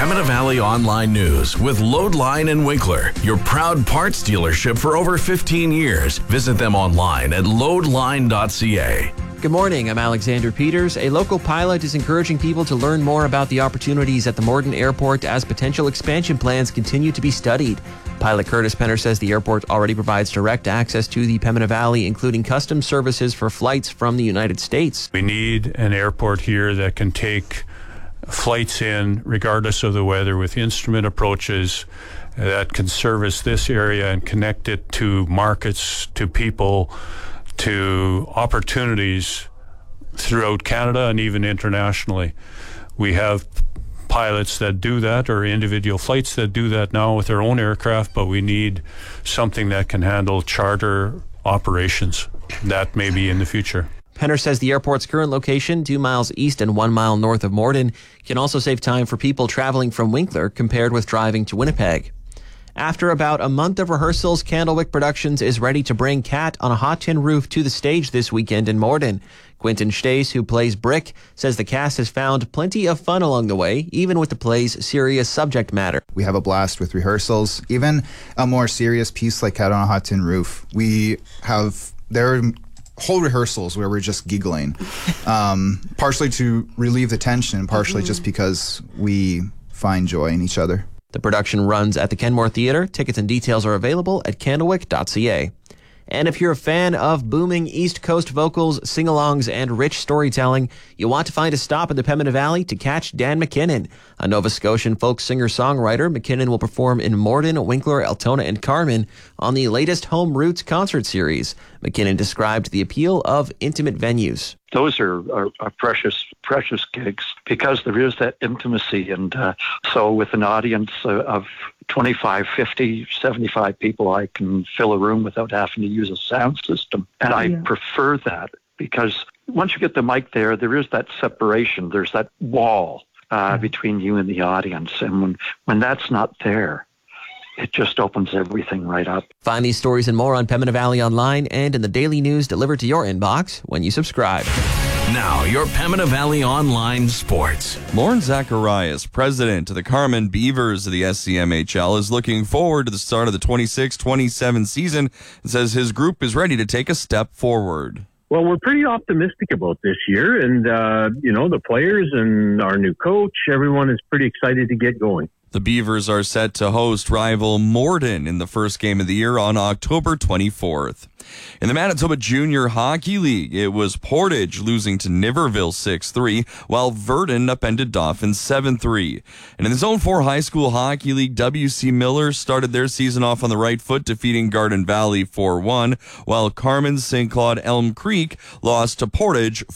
Pembina Valley Online News with Loadline and Winkler, your proud parts dealership for over 15 years. Visit them online at loadline.ca. Good morning, I'm Alexander Peters. A local pilot is encouraging people to learn more about the opportunities at the Morden Airport as potential expansion plans continue to be studied. Pilot Curtis Penner says the airport already provides direct access to the Pembina Valley, including customs services for flights from the United States. We need an airport here that can take flights in regardless of the weather with instrument approaches that can service this area and connect it to markets, to people, to opportunities throughout Canada and even internationally. We have pilots that do that, or individual flights that do that now with their own aircraft, but we need something that can handle charter operations. That may be in the future. Penner says the airport's current location, 2 miles east and 1 mile north of Morden, can also save time for people traveling from Winkler compared with driving to Winnipeg. After about a month of rehearsals, Candlewick Productions is ready to bring Cat on a Hot Tin Roof to the stage this weekend in Morden. Quentin Stace, who plays Brick, says the cast has found plenty of fun along the way, even with the play's serious subject matter. We have a blast with rehearsals. Even a more serious piece like Cat on a Hot Tin Roof, there are whole rehearsals where we're just giggling, partially to relieve the tension, partially just because we find joy in each other. The production runs at the Kenmore Theatre. Tickets and details are available at candlewick.ca. And if you're a fan of booming East Coast vocals, sing-alongs, and rich storytelling, you want to find a stop in the Pembina Valley to catch Dan McKinnon. A Nova Scotian folk singer-songwriter, McKinnon will perform in Morden, Winkler, Altona, and Carman on the latest Home Roots concert series. McKinnon described the appeal of intimate venues. Those are precious gigs because there is that intimacy. And so with an audience of 25, 50, 75 people, I can fill a room without having to use a sound system. And I prefer that because once you get the mic there, there is that separation. There's that wall between you and the audience. And when that's not there, it just opens everything right up. Find these stories and more on Pembina Valley Online and in the daily news delivered to your inbox when you subscribe. Now, your Pembina Valley Online Sports. Lauren Zacharias, president of the Carman Beavers of the SCMHL, is looking forward to the start of the 26-27 season and says his group is ready to take a step forward. Well, we're pretty optimistic about this year, and, the players and our new coach, everyone is pretty excited to get going. The Beavers are set to host rival Morden in the first game of the year on October 24th. In the Manitoba Junior Hockey League, it was Portage losing to Niverville 6-3, while Verdun upended Dauphin 7-3. And in the Zone 4 High School Hockey League, W.C. Miller started their season off on the right foot, defeating Garden Valley 4-1, while Carman's St. Claude Elm Creek lost to Portage